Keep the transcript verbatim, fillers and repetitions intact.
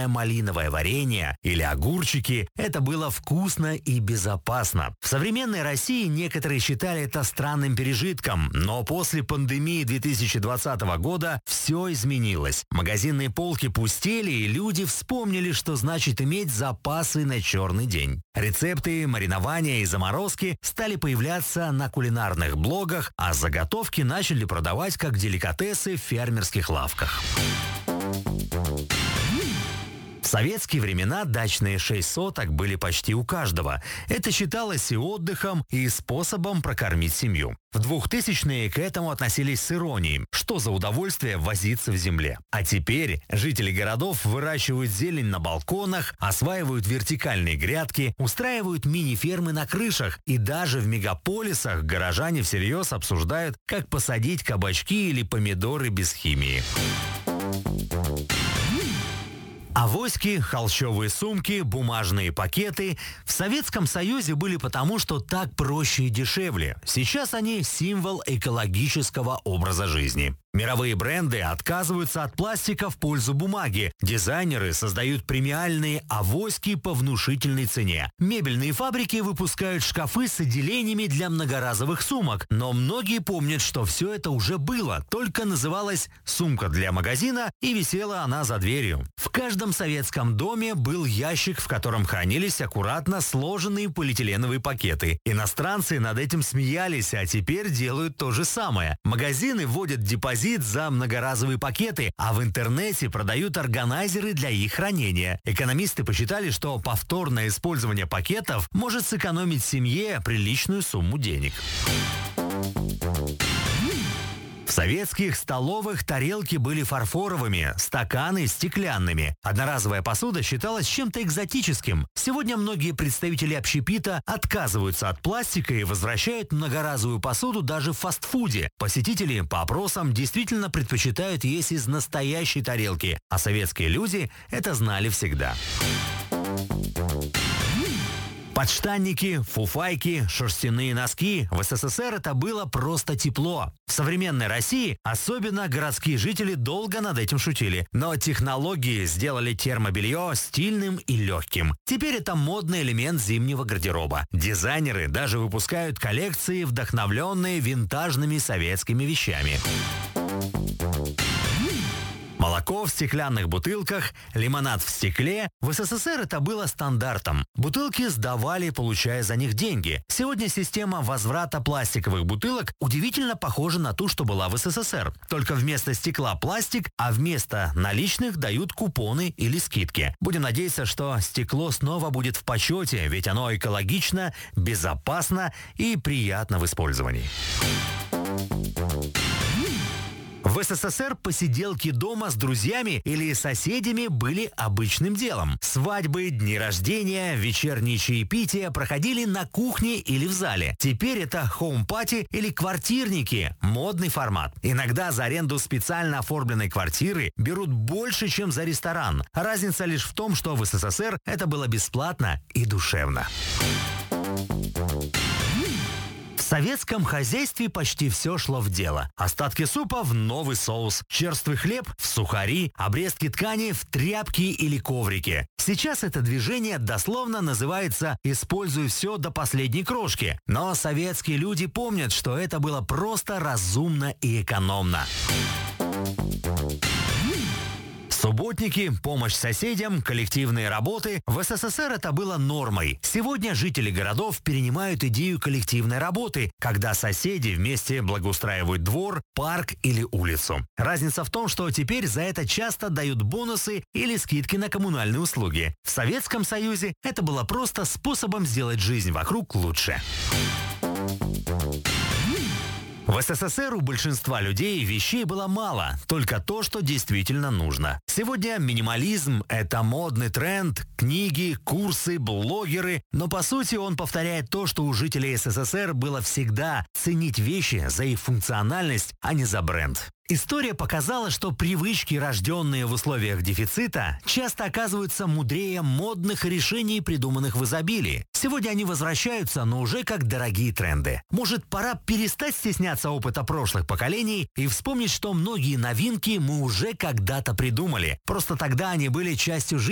холодное малиновое варенье или огурчики – это было вкусно и безопасно. В современной России некоторые считали это странным пережитком, но после пандемии две тысячи двадцатого года все изменилось. Магазинные полки пустели, и люди вспомнили, что значит иметь запасы на черный день. Рецепты, маринования и заморозки стали появляться на кулинарных блогах, а заготовки начали продавать как деликатесы в фермерских лавках. В советские времена дачные шесть соток были почти у каждого. Это считалось и отдыхом, и способом прокормить семью. В двухтысячные к этому относились с иронией. Что за удовольствие возиться в земле? А теперь жители городов выращивают зелень на балконах, осваивают вертикальные грядки, устраивают мини-фермы на крышах. И даже в мегаполисах горожане всерьез обсуждают, как посадить кабачки или помидоры без химии. Авоськи, холщовые сумки, бумажные пакеты в Советском Союзе были потому, что так проще и дешевле. Сейчас они символ экологического образа жизни. Мировые бренды отказываются от пластика в пользу бумаги. Дизайнеры создают премиальные авоськи по внушительной цене. Мебельные фабрики выпускают шкафы с отделениями для многоразовых сумок. Но многие помнят, что все это уже было, только называлась «сумка для магазина» и висела она за дверью. В каждом советском доме был ящик, в котором хранились аккуратно сложенные полиэтиленовые пакеты. Иностранцы над этим смеялись, а теперь делают то же самое. Магазины вводят депозит за многоразовые пакеты, а в интернете продают органайзеры для их хранения. Экономисты посчитали, что повторное использование пакетов может сэкономить семье приличную сумму денег. В советских столовых тарелки были фарфоровыми, стаканы – стеклянными. Одноразовая посуда считалась чем-то экзотическим. Сегодня многие представители общепита отказываются от пластика и возвращают многоразовую посуду даже в фастфуде. Посетители по опросам действительно предпочитают есть из настоящей тарелки, а советские люди это знали всегда. Подштанники, фуфайки, шерстяные носки. В СССР это было просто тепло. В современной России особенно городские жители долго над этим шутили. Но технологии сделали термобелье стильным и легким. Теперь это модный элемент зимнего гардероба. Дизайнеры даже выпускают коллекции, вдохновленные винтажными советскими вещами. Молоко в стеклянных бутылках, лимонад в стекле. В СССР это было стандартом. Бутылки сдавали, получая за них деньги. Сегодня система возврата пластиковых бутылок удивительно похожа на ту, что была в СССР. Только вместо стекла пластик, а вместо наличных дают купоны или скидки. Будем надеяться, что стекло снова будет в почете, ведь оно экологично, безопасно и приятно в использовании. В СССР посиделки дома с друзьями или соседями были обычным делом. Свадьбы, дни рождения, вечерние чаепития проходили на кухне или в зале. Теперь это хоум-пати или квартирники – модный формат. Иногда за аренду специально оформленной квартиры берут больше, чем за ресторан. Разница лишь в том, что в СССР это было бесплатно и душевно. В советском хозяйстве почти все шло в дело. Остатки супа в новый соус, черствый хлеб в сухари, обрезки ткани в тряпки или коврики. Сейчас это движение дословно называется «используй все до последней крошки». Но советские люди помнят, что это было просто разумно и экономно. Субботники, помощь соседям, коллективные работы. В СССР это было нормой. Сегодня жители городов перенимают идею коллективной работы, когда соседи вместе благоустраивают двор, парк или улицу. Разница в том, что теперь за это часто дают бонусы или скидки на коммунальные услуги. В Советском Союзе это было просто способом сделать жизнь вокруг лучше. В СССР у большинства людей вещей было мало, только то, что действительно нужно. Сегодня минимализм – это модный тренд, книги, курсы, блогеры, но по сути он повторяет то, что у жителей СССР было всегда – ценить вещи за их функциональность, а не за бренд. История показала, что привычки, рожденные в условиях дефицита, часто оказываются мудрее модных решений, придуманных в изобилии. Сегодня они возвращаются, но уже как дорогие тренды. Может, пора перестать стесняться опыта прошлых поколений и вспомнить, что многие новинки мы уже когда-то придумали. Просто тогда они были частью жизни.